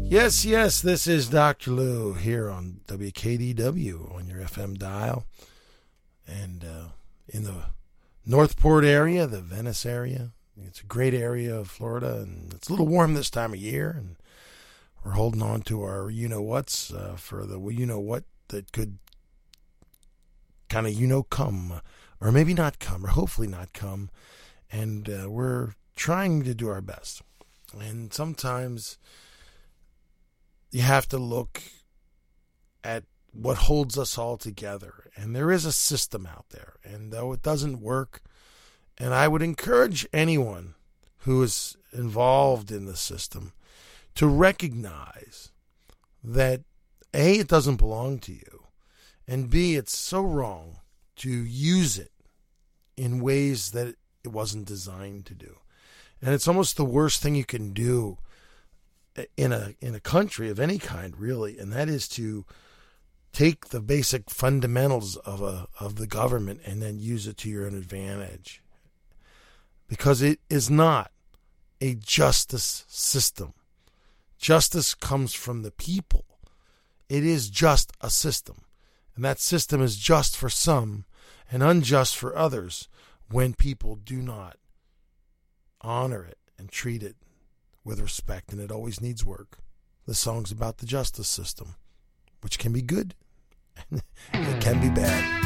Yes, yes, this is Dr. Lou here on WKDW on your FM dial. And in the Northport area, the Venice area. It's a great area of Florida, and it's a little warm this time of year. And we're holding on to our you-know-whats for the you-know-what that could kind of come, or maybe not come, or hopefully not come. And we're trying to do our best. And sometimes you have to look at what holds us all together. And there is a system out there. And though it doesn't work, and I would encourage anyone who is involved in the system to recognize that A, it doesn't belong to you, and B, it's so wrong to use it in ways that it wasn't designed to do. And it's almost the worst thing you can do in a country of any kind, really, and that is to take the basic fundamentals of the government and then use it to your own advantage. Because it is not a justice system. Justice comes from the people. It is just a system. And that system is just for some and unjust for others when people do not honor it and treat it with respect, and it always needs work. The song's about the justice system, which can be good and it can be bad.